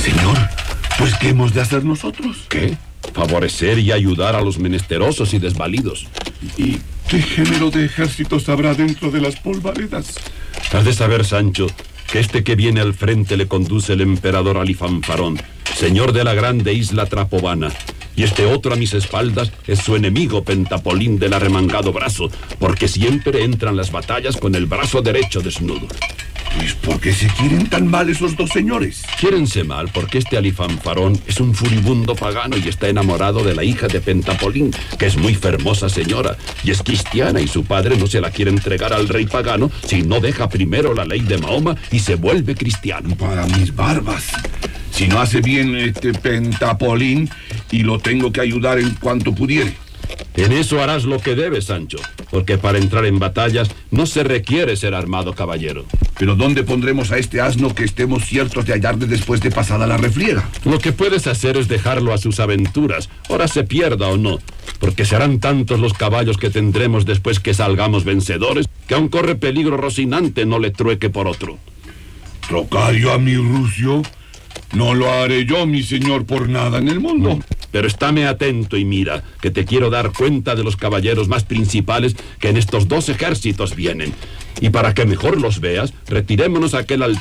Señor, pues ¿qué hemos de hacer nosotros? ¿Qué? Favorecer y ayudar a los menesterosos y desvalidos. ¿Y qué género de ejércitos habrá dentro de las polvaredas? Has de saber, Sancho, que este que viene al frente le conduce el emperador Alifanfarón, señor de la grande isla Trapobana. Y este otro a mis espaldas es su enemigo Pentapolín del arremangado brazo, porque siempre entran las batallas con el brazo derecho desnudo. Pues ¿por qué se quieren tan mal esos dos señores? Quiérense mal porque este Alifanfarón es un furibundo pagano y está enamorado de la hija de Pentapolín, que es muy fermosa señora, y es cristiana, y su padre no se la quiere entregar al rey pagano si no deja primero la ley de Mahoma y se vuelve cristiano. Para mis barbas. Si no hace bien este Pentapolín, y lo tengo que ayudar en cuanto pudiere. En eso harás lo que debes, Sancho, porque para entrar en batallas no se requiere ser armado caballero. Pero ¿dónde pondremos a este asno que estemos ciertos de hallarle después de pasada la refriega? Lo que puedes hacer es dejarlo a sus aventuras, ora se pierda o no, porque serán tantos los caballos que tendremos después que salgamos vencedores, que aún corre peligro Rocinante no le trueque por otro. Trocario a mi rucio, no lo haré yo, mi señor, por nada en el mundo. Pero estáme atento y mira, que te quiero dar cuenta de los caballeros más principales que en estos dos ejércitos vienen. Y para que mejor los veas, retirémonos a aquel altar